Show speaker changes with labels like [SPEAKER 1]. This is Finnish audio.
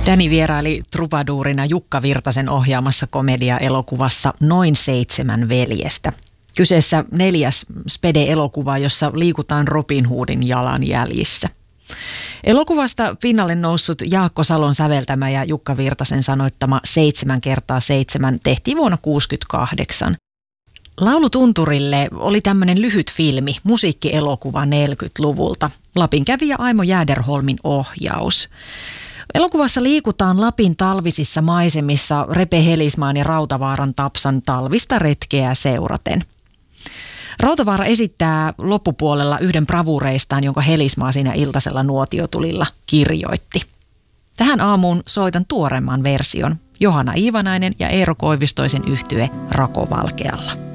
[SPEAKER 1] Danny vieraili trubaduurina Jukka Virtasen ohjaamassa komedia-elokuvassa Noin 7 veljestä. Kyseessä 4. Spede-elokuva, jossa liikutaan Robin Hoodin jalanjäljissä. Elokuvasta pinnalle noussut Jaakko Salon säveltämä ja Jukka Virtasen sanoittama 7x7 tehtiin vuonna 1968. Laulutunturille oli tämmöinen lyhyt filmi, musiikkielokuva 40-luvulta. Lapinkävijä Aimo Jääderholmin ohjaus. Elokuvassa liikutaan Lapin talvisissa maisemissa Repe Helismaan ja Rautavaaran Tapsan talvista retkeä seuraten. Rautavaara esittää loppupuolella yhden bravureistaan, jonka Helismaa siinä iltasella nuotiotulilla kirjoitti. Tähän aamuun soitan tuoreemman version. Johanna Iivanainen ja Eero Koivistoisen yhtye Rakovalkealla.